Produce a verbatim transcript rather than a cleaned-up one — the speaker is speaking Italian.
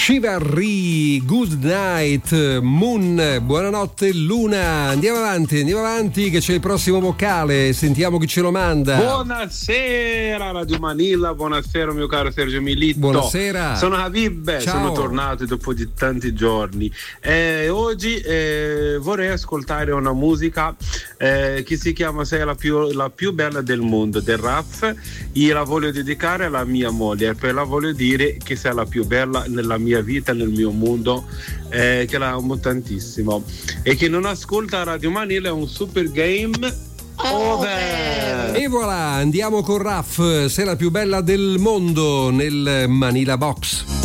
Chivalry, Good Night, Moon, buonanotte Luna. Andiamo avanti, andiamo avanti che c'è il prossimo vocale, sentiamo chi ce lo manda. Buonasera Radio Manila, buonasera mio caro Sergio Milito. Buonasera. Sono Habib, Ciao. sono tornato dopo di tanti giorni. Eh, oggi eh, vorrei ascoltare una musica eh, che si chiama Sei la più, la più bella del mondo, del rap. Io la voglio dedicare alla mia moglie e poi la voglio dire che sei la più bella nella mia vita, nel mio mondo, eh, che la amo tantissimo. E chi non ascolta Radio Manila è un super game over. E voilà, andiamo con Raff, sei la più bella del mondo nel Manila Box.